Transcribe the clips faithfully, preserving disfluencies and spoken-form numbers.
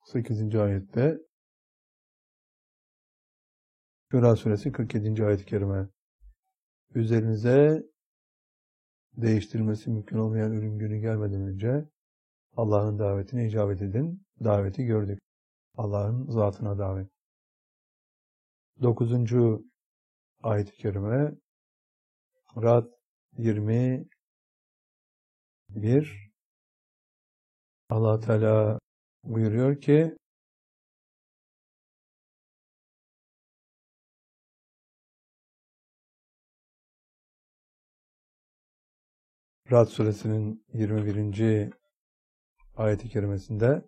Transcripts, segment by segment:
sekizinci ayette, Şura suresi kırk yedinci ayet-i kerime. Üzerinize değiştirmesi mümkün olmayan ölüm günü gelmeden önce Allah'ın davetine icabet edin. Daveti gördük. Allah'ın zatına davet. dokuzuncu ayet-i kerime, Ra'd yirmi bir. Allah Teala buyuruyor ki, Ra'd suresinin yirmi birinci ayet-i kerimesinde,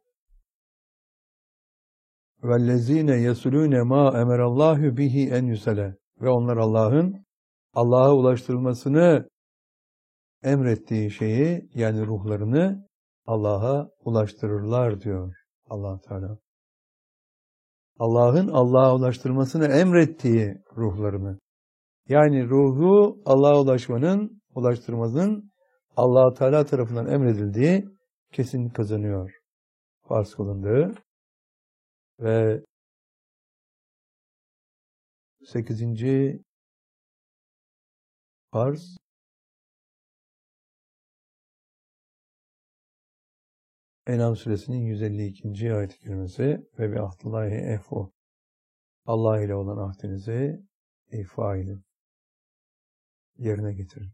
وَالَّذ۪ينَ يَسُلُونَ مَا اَمَرَ اللّٰهُ بِهِ اَنْ يُسَلَ Ve onlar Allah'ın Allah'a ulaştırılmasını emrettiği şeyi, yani ruhlarını Allah'a ulaştırırlar diyor Allah Teala. Allah'ın Allah'a ulaştırmasını emrettiği ruhlarını. Yani ruhu Allah'a ulaşmanın, ulaştırmanın Allah Teala tarafından emredildiği kesin kazanıyor. Farz kılındığı ve sekizinci farz, En'am suresinin yüz elli ikinci ayet-i kerimesi ve bi ahdillahi efu. Allah ile olan ahdinizi ifa edin. Yerine getirin.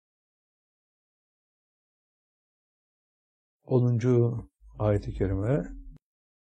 onuncu ayet-i kerime,